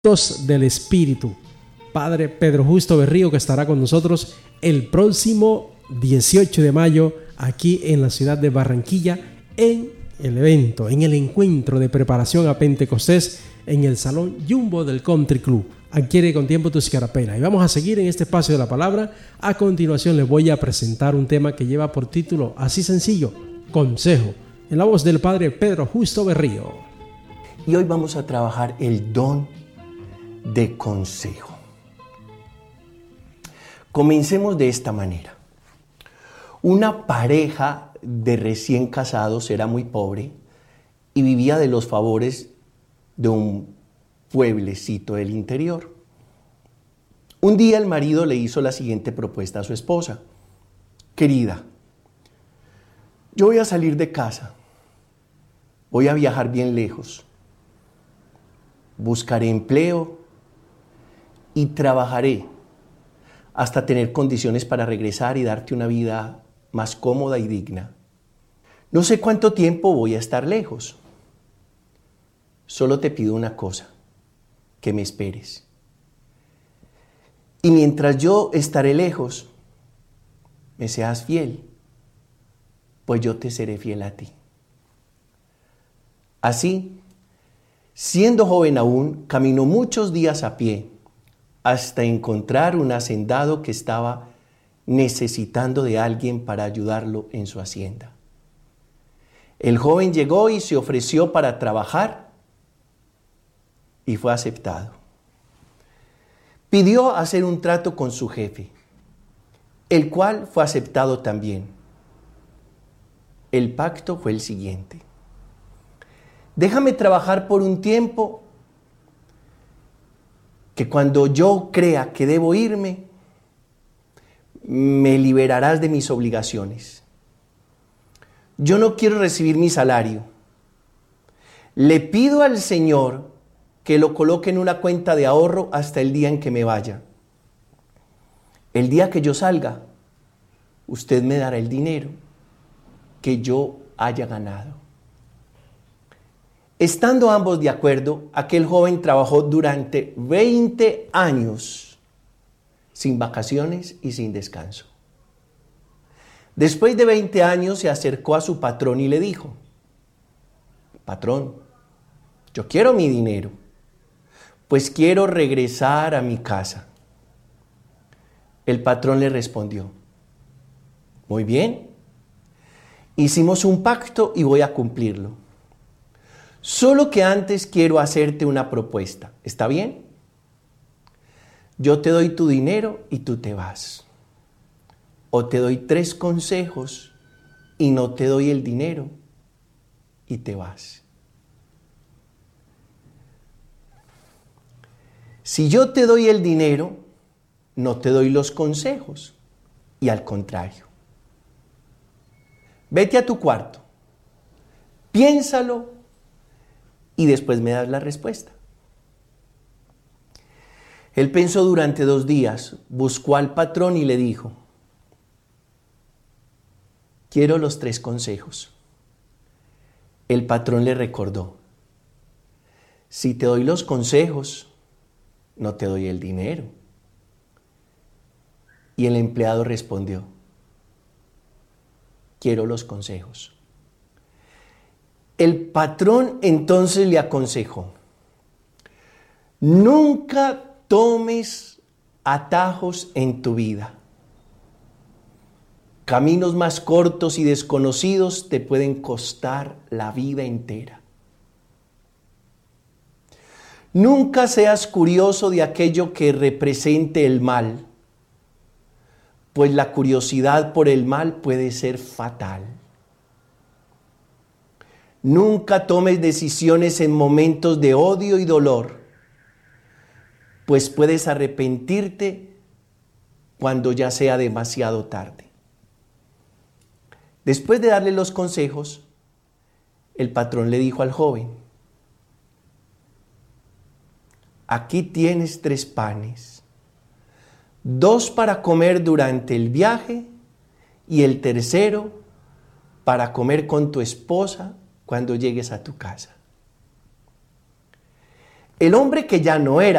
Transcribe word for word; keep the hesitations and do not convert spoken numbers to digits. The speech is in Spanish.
Del Espíritu, Padre Pedro Justo Berrío, que estará con nosotros el próximo dieciocho de mayo aquí en la ciudad de Barranquilla, en el evento, en el encuentro de preparación a Pentecostés en el Salón Jumbo del Country Club. Adquiere con tiempo tu escarapela. Y vamos a seguir en este espacio de la palabra. A continuación les voy a presentar un tema que lleva por título así sencillo: Consejo, en la voz del Padre Pedro Justo Berrío. Y hoy vamos a trabajar el don de consejo. Comencemos de esta manera. Una pareja de recién casados era muy pobre y vivía de los favores de un pueblecito del interior. Un día el marido le hizo la siguiente propuesta a su esposa: querida, yo voy a salir de casa, voy a viajar bien lejos, buscaré empleo y trabajaré hasta tener condiciones para regresar y darte una vida más cómoda y digna. No sé cuánto tiempo voy a estar lejos. Solo te pido una cosa, que me esperes. Y mientras yo estaré lejos, me seas fiel, pues yo te seré fiel a ti. Así, siendo joven aún, caminó muchos días a pie hasta encontrar un hacendado que estaba necesitando de alguien para ayudarlo en su hacienda. El joven llegó y se ofreció para trabajar y fue aceptado. Pidió hacer un trato con su jefe, el cual fue aceptado también. El pacto fue el siguiente: déjame trabajar por un tiempo, que cuando yo crea que debo irme, me liberarás de mis obligaciones. Yo no quiero recibir mi salario. Le pido al Señor que lo coloque en una cuenta de ahorro hasta el día en que me vaya. El día que yo salga, usted me dará el dinero que yo haya ganado. Estando ambos de acuerdo, aquel joven trabajó durante veinte años, sin vacaciones y sin descanso. Después de veinte años se acercó a su patrón y le dijo: patrón, yo quiero mi dinero, pues quiero regresar a mi casa. El patrón le respondió: muy bien, hicimos un pacto y voy a cumplirlo. Solo que antes quiero hacerte una propuesta. ¿Está bien? Yo te doy tu dinero y tú te vas. O te doy tres consejos y no te doy el dinero y te vas. Si yo te doy el dinero, no te doy los consejos, y al contrario. Vete a tu cuarto, piénsalo y después me das la respuesta. Él pensó durante dos días, buscó al patrón y le dijo: quiero los tres consejos. El patrón le recordó: si te doy los consejos, no te doy el dinero. Y el empleado respondió: quiero los consejos. El patrón entonces le aconsejó: nunca tomes atajos en tu vida. Caminos más cortos y desconocidos te pueden costar la vida entera. Nunca seas curioso de aquello que represente el mal, pues la curiosidad por el mal puede ser fatal. Nunca tomes decisiones en momentos de odio y dolor, pues puedes arrepentirte cuando ya sea demasiado tarde. Después de darle los consejos, el patrón le dijo al joven: aquí tienes tres panes, dos para comer durante el viaje y el tercero para comer con tu esposa cuando llegues a tu casa. El hombre que ya no era